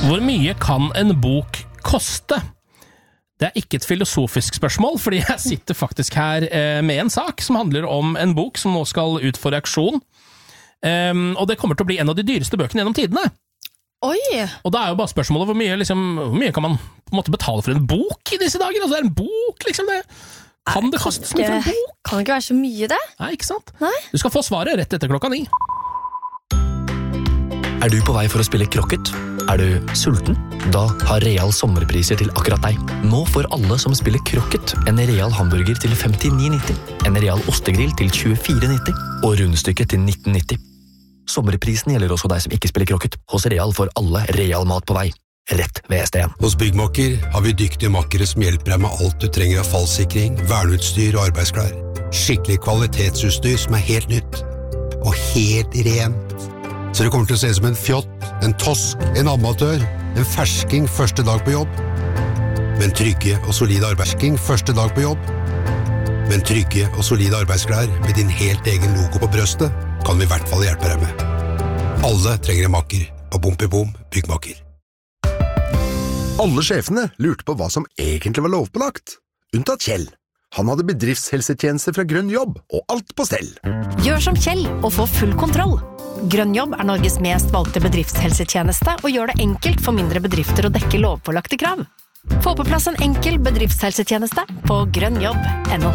Hvor mye kan en bok koste? Det ikke et filosofisk spørsmål, fordi jeg sitter faktisk her med en sak som handler om en bok som nå skal ut for auksjon. Og det kommer til å bli en av de dyreste bøkene gjennom tidene. Oi! Og da jo bare spørsmålet hvor mye kan man på en måte betale for en bok i disse dager? Altså det en bok, liksom det. Kan det koste så mye for en bok? Kan det ikke være så mye det? Nei, ikke sant? Nei? Du skal få svaret rett etter 9:00. Du på vei for å spille krokket? Du sulten? Da har Real sommerpriser til akkurat deg. Nå får alle som spiller krokket en Real hamburger til 59,90, en Real ostegrill til 24,90 og rundstykket til 19,90. Sommerprisen gjelder også deg som ikke spiller krokket. Hos Real får alle Real mat på vei. Rett ved STN. Hos Byggmakker har vi dyktige makkere som hjelper deg med alt du trenger av fallsikring, verneutstyr og arbeidsklær. Skikkelig kvalitetsutstyr som helt nytt. Og helt rent. Så det kommer til å se ut som en fjott, en tosk, en amatør, en fersking første dag på jobb. Men trygge og solide arbeidsking første dag på jobb. Men trygge og solide arbeidsklær med din helt egen logo på brøstet kan vi I hvert fall hjelpe deg med. Alle trenger en makker, og Bom Byggmakker. Alle sjefene lurte på hva som egentlig var lovpålagt. Unntatt Kjell. Han hadde bedriftshelsetjeneste fra Grønn Jobb, og alt på stell. Gjør som Kjell og få full kontroll. Grønn Jobb Norges mest valgte bedriftshelsetjeneste og gjør det enkelt for mindre bedrifter å dekke lovpålagte krav. Få på plass en enkel bedriftshelsetjeneste på grønnjobb.no.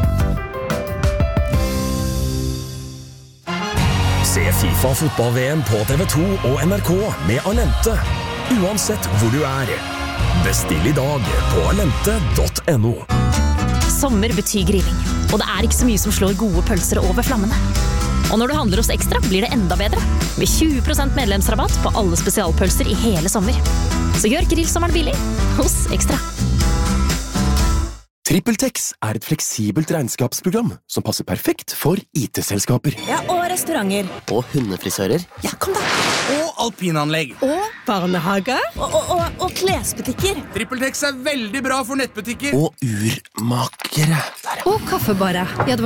Se FIFA fotball-VM på TV2 og NRK med Alente. Uansett hvor du Bestill I dag på alente.no. Sommer betyr grilling, og det ikke så mye som slår gode pølser over flammene. Og når du handler hos Ekstra, blir det enda bedre, med 20% medlemsrabatt på alle spesialpølser I hele sommer. Så gjør grillsommeren billig hos Ekstra. TrippelTex et fleksibelt regnskapsprogram som passer perfekt for IT-selskaper. Ja, og restauranter. Og hundefrisører. Ja, kom da. Og alpinanlegg. Og barnehager. Og klesbutikker. TrippelTex veldig bra for nettbutikker. Og urmakere. Og kaffebarer. Ja, det var